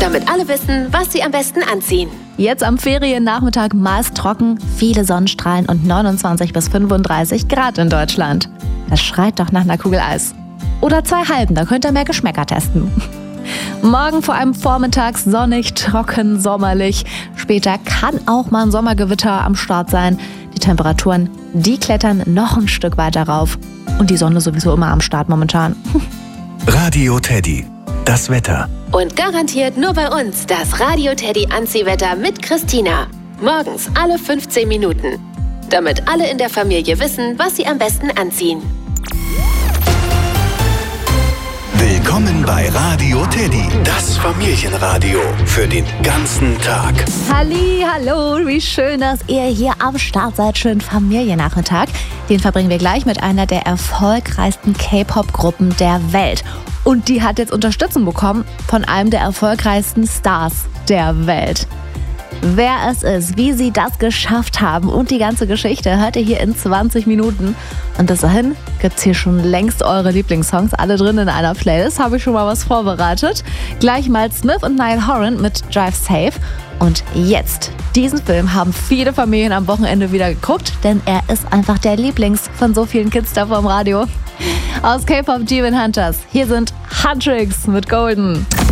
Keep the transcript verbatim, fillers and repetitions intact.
damit alle wissen, was sie am besten anziehen. Jetzt am Feriennachmittag meist trocken, viele Sonnenstrahlen und neunundzwanzig bis fünfunddreißig Grad in Deutschland. Das schreit doch nach einer Kugel Eis. Oder zwei halben, da könnt ihr mehr Geschmäcker testen. Morgen vor allem vormittags sonnig, trocken, sommerlich. Später kann auch mal ein Sommergewitter am Start sein. Die Temperaturen, die klettern noch ein Stück weiter rauf. Und die Sonne sowieso immer am Start momentan. Radio Teddy, das Wetter. Und garantiert nur bei uns das Radio Teddy Anziehwetter mit Christina. Morgens alle fünfzehn Minuten. Damit alle in der Familie wissen, was sie am besten anziehen. Willkommen bei Radio Teddy, das Familienradio für den ganzen Tag. Halli, hallo, wie schön, dass ihr hier am Start seid. Schönen Familiennachmittag. Den verbringen wir gleich mit einer der erfolgreichsten K-Pop-Gruppen der Welt. Und die hat jetzt Unterstützung bekommen von einem der erfolgreichsten Stars der Welt. Wer es ist, wie sie das geschafft haben und die ganze Geschichte hört ihr hier in zwanzig Minuten. Und bis dahin gibt's hier schon längst eure Lieblingssongs, alle drin in einer Playlist. Habe ich schon mal was vorbereitet. Gleich mal Smith und Niall Horan mit Drive Safe. Und jetzt, diesen Film haben viele Familien am Wochenende wieder geguckt, denn er ist einfach der Lieblings von so vielen Kids da vorm Radio. Aus K-Pop Demon Hunters, hier sind Huntrix mit Golden.